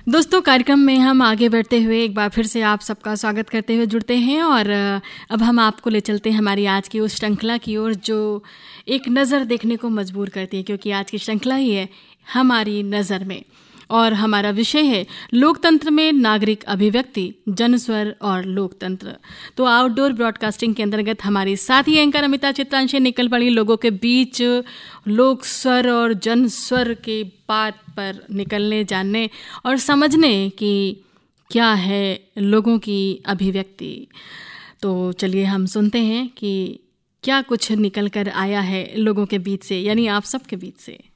दोस्तों, कार्यक्रम में हम आगे बढ़ते हुए एक बार फिर से आप सबका स्वागत करते हुए जुड़ते हैं और अब हम आपको ले चलते हैं हमारी आज की उस श्रृंखला की ओर जो एक नज़र देखने को मजबूर करती है, क्योंकि आज की श्रृंखला ही है हमारी नज़र में और हमारा विषय है लोकतंत्र में नागरिक अभिव्यक्ति, जनस्वर और लोकतंत्र। तो आउटडोर ब्रॉडकास्टिंग के अंतर्गत हमारी साथी एंकर अमिता चित्रांशी निकल पड़ी लोगों के बीच लोक स्वर और जनस्वर की बात पर निकलने, जानने और समझने कि क्या है लोगों की अभिव्यक्ति। तो चलिए हम सुनते हैं कि क्या कुछ निकल कर आया है लोगों के बीच से, यानी आप सबके बीच से।